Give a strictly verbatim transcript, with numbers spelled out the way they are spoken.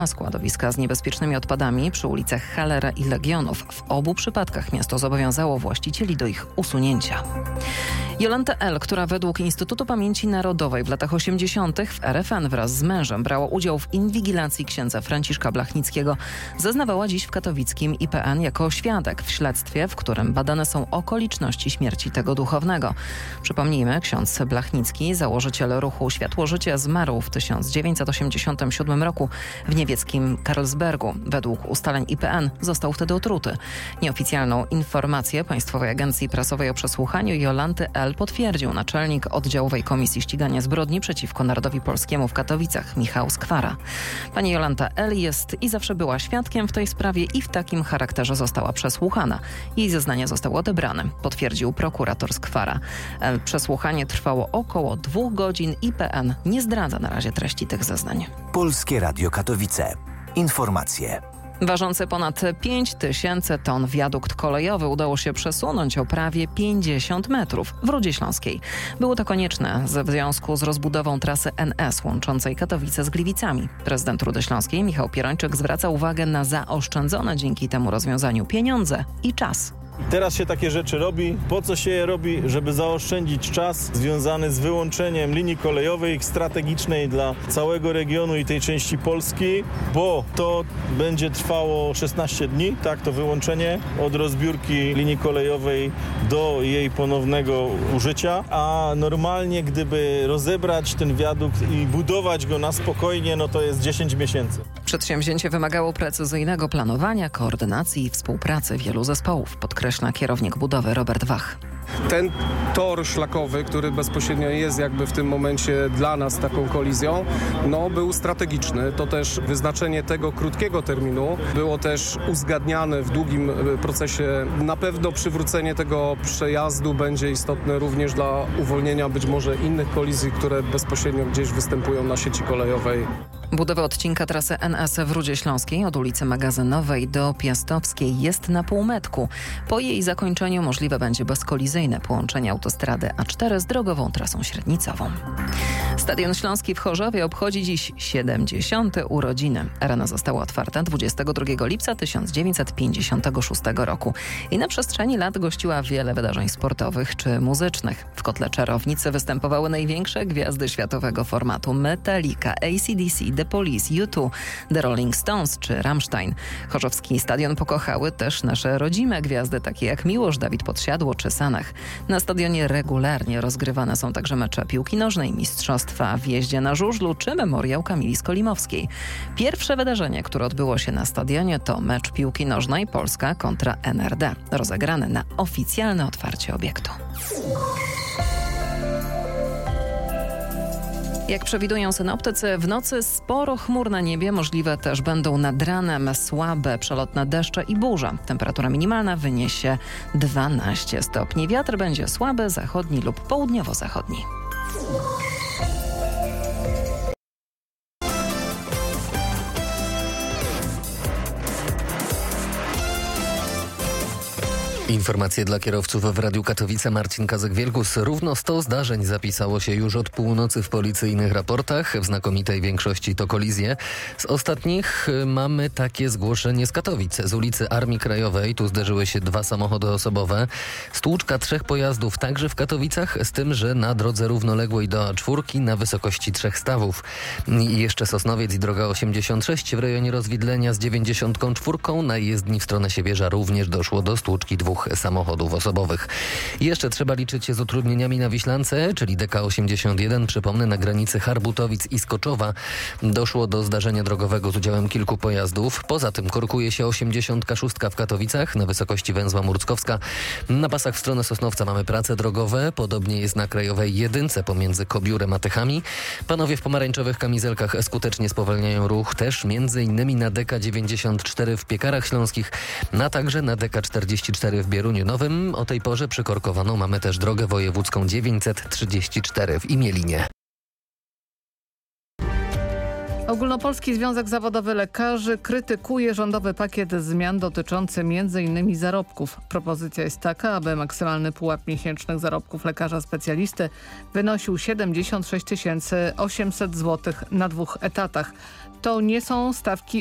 składowiska z niebezpiecznymi odpadami przy ulicach Hallera i Legionów. W obu przypadkach miasto zobowiązało właścicieli do ich usunięcia. Jolanta L., która według Instytutu Pamięci Narodowej w latach osiemdziesiątych w R F N wraz z mężem brała udział w inwigilacji księdza Franciszka Blachnickiego, zeznawała dziś w katowickim I P N jako świadek w śledztwie, w którym badane są okoliczności śmierci tego duchownego. Przypomnijmy, ksiądz Blachnicki, założyciel ruchu Światło Życie, zmarł w tysiąc dziewięćset osiemdziesiątym siódmym roku w niemieckim Karlsbergu. Według ustaleń I P N został wtedy otruty. Nieoficjalną informację Państwowej Agencji Prasowej o przesłuchaniu Jolanty L. potwierdził naczelnik Oddziałowej Komisji Ścigania Zbrodni przeciwko Narodowi Polskiemu w Katowicach, Michał Skwara. Pani Jolanta L. jest i zawsze była świadkiem w tej sprawie i w takim charakterze została przesłuchana. Jej zeznania zostały odebrane, potwierdził prokurator Skwara. L. Przesłuchanie trwało około dwóch godzin. I P N nie zdradza na razie treści tych zeznań. Polskie Radio Katowice. Informacje. Ważący ponad pięć tysięcy ton wiadukt kolejowy udało się przesunąć o prawie pięćdziesiąt metrów w Rudzie Śląskiej. Było to konieczne w związku z rozbudową trasy N S łączącej Katowice z Gliwicami. Prezydent Rudy Śląskiej Michał Pierończyk zwraca uwagę na zaoszczędzone dzięki temu rozwiązaniu pieniądze i czas. Teraz się takie rzeczy robi. Po co się je robi? Żeby zaoszczędzić czas związany z wyłączeniem linii kolejowej strategicznej dla całego regionu i tej części Polski, bo to będzie trwało szesnaście dni, tak, to wyłączenie od rozbiórki linii kolejowej do jej ponownego użycia, a normalnie gdyby rozebrać ten wiadukt i budować go na spokojnie, no to jest dziesięć miesięcy. Przedsięwzięcie wymagało precyzyjnego planowania, koordynacji i współpracy wielu zespołów, podkreśla kierownik budowy Robert Wach. Ten tor szlakowy, który bezpośrednio jest jakby w tym momencie dla nas taką kolizją, no był strategiczny. To też wyznaczenie tego krótkiego terminu było też uzgadniane w długim procesie. Na pewno przywrócenie tego przejazdu będzie istotne również dla uwolnienia być może innych kolizji, które bezpośrednio gdzieś występują na sieci kolejowej. Budowa odcinka trasy N S w Rudzie Śląskiej od ulicy Magazynowej do Piastowskiej jest na półmetku. Po jej zakończeniu możliwe będzie bezkolizyjne połączenie autostrady A cztery z drogową trasą średnicową. Stadion Śląski w Chorzowie obchodzi dziś siedemdziesiąte urodziny. Arena została otwarta dwudziestego drugiego lipca tysiąc dziewięćset pięćdziesiątego szóstego roku i na przestrzeni lat gościła wiele wydarzeń sportowych czy muzycznych. W kotle czarownicy występowały największe gwiazdy światowego formatu: Metallica, A C D C, The Police, U dwa, The Rolling Stones czy Rammstein. Chorzowski stadion pokochały też nasze rodzime gwiazdy, takie jak Miłosz, Dawid Podsiadło czy Sanach. Na stadionie regularnie rozgrywane są także mecze piłki nożnej, mistrzostwa w jeździe na żużlu czy memoriał Kamili Skolimowskiej. Pierwsze wydarzenie, które odbyło się na stadionie, to mecz piłki nożnej Polska kontra N R D, rozegrany na oficjalne otwarcie obiektu. Jak przewidują synoptycy, w nocy sporo chmur na niebie, możliwe też będą nad ranem słabe przelotne deszcze i burza. Temperatura minimalna wyniesie dwanaście stopni. Wiatr będzie słaby, zachodni lub południowo-zachodni. Informacje dla kierowców w Radiu Katowice. Marcin Kazek-Wielgus. Równo sto zdarzeń zapisało się już od północy w policyjnych raportach. W znakomitej większości to kolizje. Z ostatnich mamy takie zgłoszenie z Katowic. Z ulicy Armii Krajowej. Tu zderzyły się dwa samochody osobowe. Stłuczka trzech pojazdów także w Katowicach, z tym, że na drodze równoległej do A cztery na wysokości trzech stawów. I jeszcze Sosnowiec i droga osiemdziesiąt sześć w rejonie rozwidlenia z dziewięćdziesiąt cztery. Na jezdni w stronę Siewierza również doszło do stłuczki dwóch samochodów osobowych. Jeszcze trzeba liczyć się z utrudnieniami na Wiślance, czyli D K osiemdziesiąt jeden. Przypomnę, na granicy Harbutowic i Skoczowa doszło do zdarzenia drogowego z udziałem kilku pojazdów. Poza tym korkuje się osiemdziesiąt sześć w Katowicach na wysokości węzła Murckowska. Na pasach w stronę Sosnowca mamy prace drogowe. Podobnie jest na Krajowej Jedynce pomiędzy Kobiórem a Tychami. Panowie w pomarańczowych kamizelkach skutecznie spowalniają ruch też między innymi na D K dziewięćdziesiąt cztery w Piekarach Śląskich, a także na D K czterdzieści cztery w Bieruniu Nowym. O tej porze przykorkowaną mamy też drogę wojewódzką dziewięćset trzydzieści cztery w Imielinie. Ogólnopolski Związek Zawodowy Lekarzy krytykuje rządowy pakiet zmian dotyczący między innymi zarobków. Propozycja jest taka, aby maksymalny pułap miesięcznych zarobków lekarza specjalisty wynosił siedemdziesiąt sześć tysięcy osiemset złotych na dwóch etatach. To nie są stawki